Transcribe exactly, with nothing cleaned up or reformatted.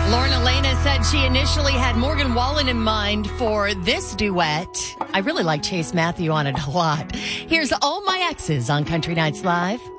Lauren Elena said she initially had Morgan Wallen in mind for this duet. I really like Chase Matthew on it a lot. Here's All My Exes on Country Nights Live.